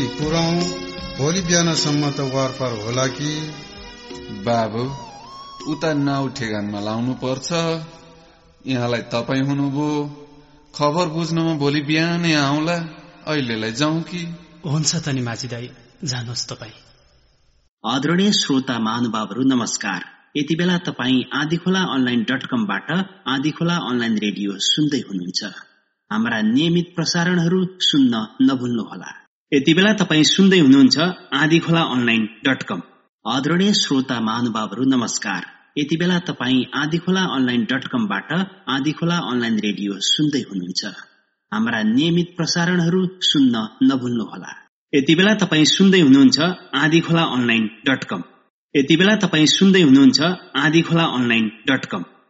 पुराउ भोलि बिहानसम्म त वारपार होला कि? बाबु उता नाउ ठेगानमा लाउनु पर्छ। यहाँलाई तपाईँ हुनुभयो, खबर बुझ्नमा भोलि बिहानै आउँला। अहिलेलाई जाउँ कि? हुन्छ त नि माझी दाई, जानुहोस् तपाईँ। आदरणीय श्रोता महानुभावहरू नमस्कार। यति बेला तपाईँ आँधीखोला online.com-बाट आँधीखोला अनलाइन रेडियो सुन्दै हुनुहुन्छ। हाम्रा नियमित प्रसारणहरू सुन्न नभुल्नुहोला। यति बेला तपाईँ सुन्दै हुनुहुन्छ आँधीखोला online.com। आदरणीय श्रोता महानुभावहरू नमस्कार। यति बेला तपाईँ आँधीखोला online.com-बाट आँधीखोला अनलाइन रेडियो सुन्दै हुनुहुन्छ। हाम्रा नियमित प्रसारणहरू सुन्न नभुल्नुहोला। यति बेला तपाईँ सुन्दै हुनुहुन्छ आँधीखोला online.com। यति बेला तपाईँ सुन्दै हुनुहुन्छ आँधीखोला online.com।